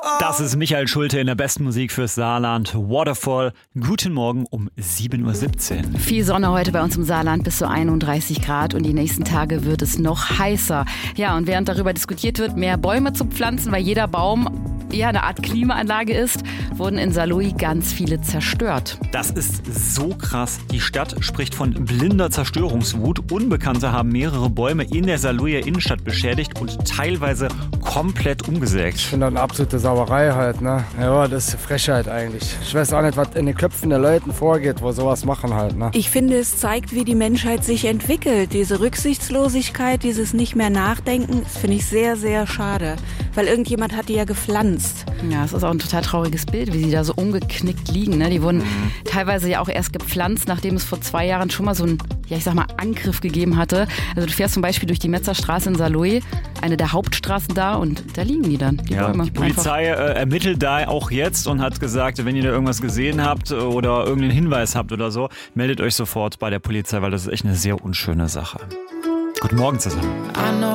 Das ist Michael Schulte in der besten Musik fürs Saarland. Waterfall. Guten Morgen um 7.17 Uhr. Viel Sonne heute bei uns im Saarland, bis zu 31 Grad und die nächsten Tage wird es noch heißer. Ja, und während darüber diskutiert wird, mehr Bäume zu pflanzen, weil jeder Baum eher eine Art Klimaanlage ist, wurden in Saarlouis ganz viele zerstört. Das ist so krass. Die Stadt spricht von blinder Zerstörungswut. Unbekannte haben mehrere Bäume in der Saarlouier Innenstadt beschädigt und teilweise komplett umgesägt. Ich finde das eine absolute Sauerei halt, ne? Ja, das ist Frechheit eigentlich. Ich weiß auch nicht, was in den Köpfen der Leuten vorgeht, wo sowas machen halt, ne? Ich finde, es zeigt, wie die Menschheit sich entwickelt. Diese Rücksichtslosigkeit, dieses nicht mehr nachdenken, das finde ich sehr, sehr schade. Weil irgendjemand hat die ja gepflanzt. Ja, es ist auch ein total trauriges Bild, wie sie da so umgeknickt liegen, ne? Die wurden teilweise ja auch erst gepflanzt, nachdem es vor 2 Jahren schon mal so einen, ja ich sag mal, Angriff gegeben hatte. Also du fährst zum Beispiel durch die Metzerstraße in Saarlouis, eine der Hauptstraßen da, und da liegen die dann, die Bäume. Die Polizei ermittelt da auch jetzt und hat gesagt, wenn ihr da irgendwas gesehen habt oder irgendeinen Hinweis habt oder so, meldet euch sofort bei der Polizei, weil das ist echt eine sehr unschöne Sache. Guten Morgen zusammen.